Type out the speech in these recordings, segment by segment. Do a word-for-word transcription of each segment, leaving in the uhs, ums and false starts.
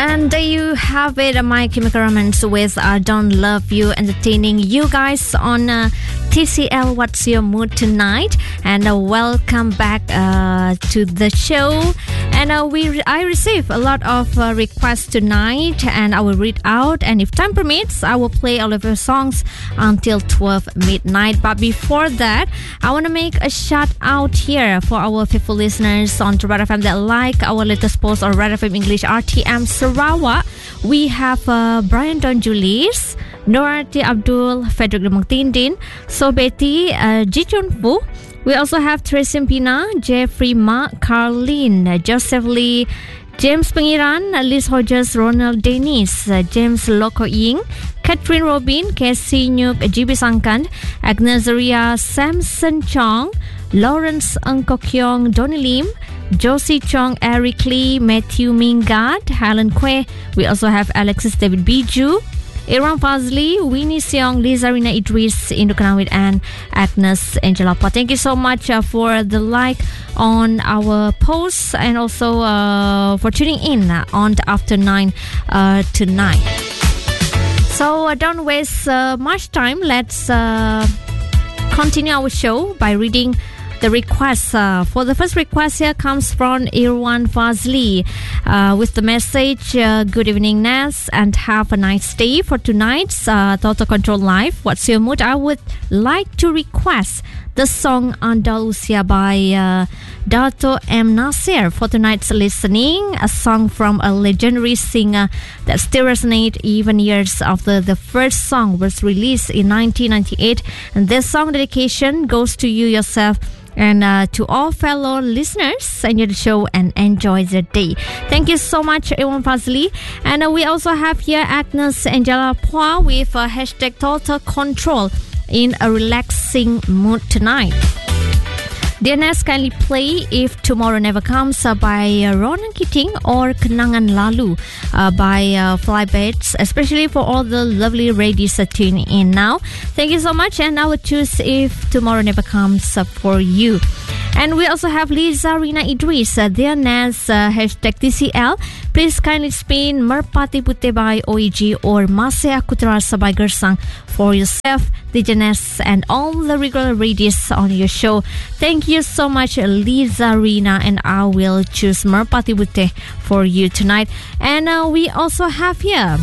And there you have it, My Chemical Romance with I Don't Love You, entertaining you guys on uh, T C L What's Your Mood Tonight. And uh, welcome back uh, to the show. And uh, we re- I receive a lot of uh, requests tonight, and I will read out. And if time permits, I will play all of your songs until twelve midnight. But before that, I want to make a shout out here for our faithful listeners on Red F M that like our latest post on Red F M English R T M Sarawak. We have uh, Brian Don Julius, Norati Abdul, Frederick Demangtindin, So Betty, uh, Ji Chun Fu. We also have Tracy Pina, Jeffrey Ma, Carlene, Joseph Lee, James Pengiran, Liz Hodges, Ronald Dennis, uh, James Loko Ying, Catherine Robin, Casey Nyuk, G B Sangkan, Agnes Ria, Samson Chong, Lawrence Ng Kok Kyong, Donny Lim, Josie Chong, Eric Lee, Matthew Mingad, Helen Kwe. We also have Alexis David Biju, Iran Fazli, Winnie Seong, Liza Rina Idris, Indra Kanawit, and Agnes Angela Pa. Thank you so much uh, for the like on our posts, and also uh, for tuning in on the After Nine uh, tonight. So uh, don't waste uh, much time. Let's uh, continue our show by reading the request. Uh, for the first request here comes from Irwan Fazli uh, with the message, uh, good evening Nas, and have a nice day. For tonight's uh, Total Control Live, What's Your Mood? I would like to request the song Andalusia by uh, Dato M. Nasir for tonight's listening, a song from a legendary singer that still resonates even years after the first song was released in nineteen ninety-eight. And this song dedication goes to you yourself and uh, to all fellow listeners. Enjoy the show and enjoy the day. Thank you so much, Iwan Fazli. And uh, we also have here Agnes Angela Pa with uh, hashtag Total Control in a relaxing mood tonight. Dear Nas, kindly play If Tomorrow Never Comes uh, by uh, Ronan Keating, or Kenangan Lalu uh, by uh, Flybaits, especially for all the lovely ladies uh, tuning in now. Thank you so much, and I will choose If Tomorrow Never Comes uh, for you. And we also have Liza Rina Idris. Uh, Dear Nas, uh, hashtag T C L. Please kindly spin Merpati Putih by O E G or Masih Aku Terasa by Gersang for yourself, D J Nas, and all the regular ladies on your show. Thank you so much, Liza Rina, and I will choose Merpati Putih for you tonight. And uh, we also have here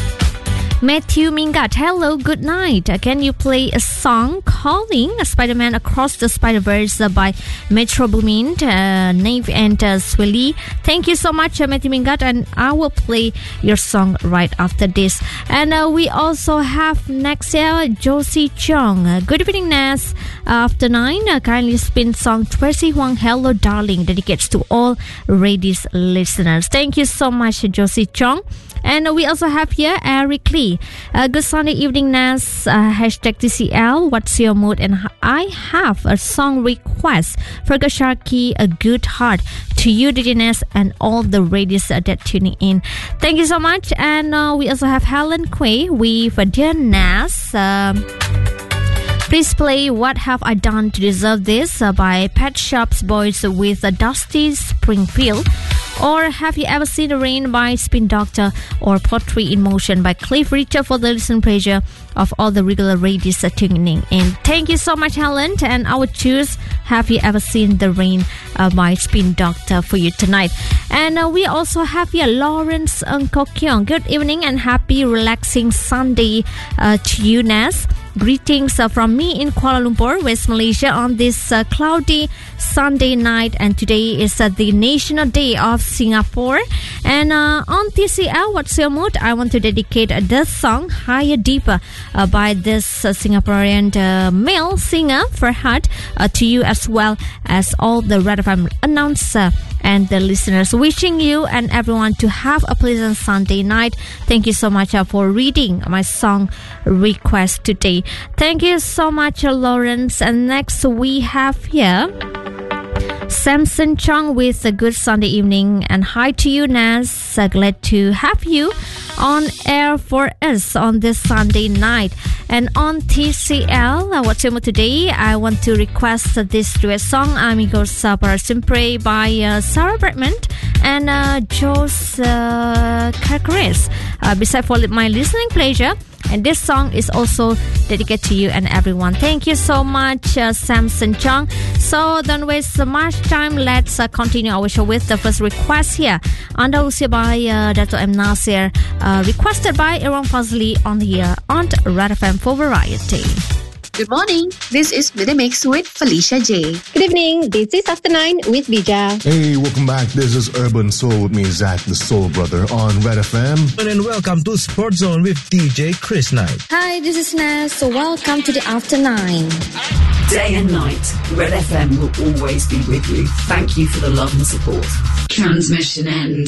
Matthew Mingat. Hello, good night. Uh, can you play a song calling Spider-Man Across the Spider-Verse uh, by Metro Boomin, uh, Nave and uh, Swilly? Thank you so much, uh, Matthew Mingat, and I will play your song right after this. And uh, we also have next here Josie Chong. Uh, good evening, Nas. Uh, after nine, uh, kindly spin song Tracy Huang, Hello Darling, dedicates to all ladies listeners. Thank you so much, Josie Chong. And we also have here Eric Lee. Uh, good Sunday evening, Nas. Uh, hashtag T C L. What's your mood? And I have a song request for Gasharki, A Good Heart, to you, D J Nas, and all the ladies that are tuning in. Thank you so much. And uh, we also have Helen Quay with uh, Dear Nas. Um, Please play What Have I Done to Deserve This uh, by Pet Shop's Boys with uh, Dusty Springfield. Or Have You Ever Seen the Rain by Spin Doctor, or Pottery in Motion by Cliff Richard for the listen pleasure of all the regular ladies uh, tuning in. Thank you so much, Helen. And I would choose Have You Ever Seen the Rain uh, by Spin Doctor for you tonight. And uh, we also have here Lawrence Ng Kok Kyong. Good evening and happy relaxing Sunday uh, to you, Nas. Greetings uh, from me in Kuala Lumpur, West Malaysia, on this uh, cloudy Sunday night. And today is uh, the National Day of Singapore. And uh, on T C L, What's Your Mood? I want to dedicate uh, this song, Higher Deeper, uh, by this uh, Singaporean uh, male singer, Farhad, uh, to you as well as all the Red F M announcer and the listeners. Wishing you and everyone to have a pleasant Sunday night. Thank you so much uh, for reading my song request today. Thank you so much, uh, Lawrence. And next we have here Samson Chong with a good Sunday evening. And hi to you, Nas. Uh, glad to have you on air for us on this Sunday night. And on T C L, uh, What's Your Mood Today, I want to request uh, this duet song, Amigos uh, para Siempre by uh, Sarah Brightman and uh, Jos uh, Carcaris. Uh, beside for my listening pleasure, and this song is also dedicated to you and everyone. Thank you so much, uh, Samson Chung. So don't waste so much time. Let's uh, continue our show with the first request here. Anda Usia by uh, Dato' M. Nasir, uh, requested by Aaron Fazli on here on Red F M for Variety. Good morning. This is With the Mix with Felicia J. Good evening. This is After Nine with Bija. Hey, welcome back. This is Urban Soul with me, Zach the Soul Brother on Red F M. And welcome to Sport Zone with D J Chris Knight. Hi, this is Naz. So welcome to the After Nine. Day and night, Red F M will always be with you. Thank you for the love and support. Transmission end.